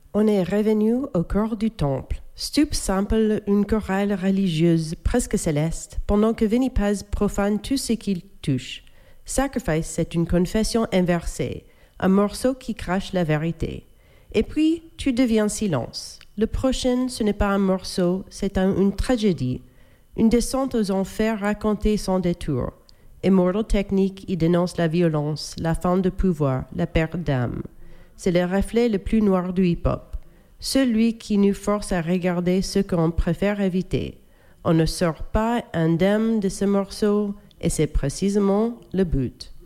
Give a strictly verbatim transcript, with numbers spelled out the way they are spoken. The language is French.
On est revenu au cœur du temple. Stup sample une chorale religieuse presque céleste, pendant que Vinnie Paz profane tout ce qu'il touche. Sacrifice, c'est une confession inversée, un morceau qui crache la vérité. Et puis, tu deviens silence. Le prochain, ce n'est pas un morceau, c'est un, une tragédie. Une descente aux enfers racontée sans détour. Immortal Technique y dénonce la violence, la fin de pouvoir, la perte d'âme. C'est le reflet le plus noir du hip-hop. Celui qui nous force à regarder ce qu'on préfère éviter. On ne sort pas indemne de ce morceau et c'est précisément le but.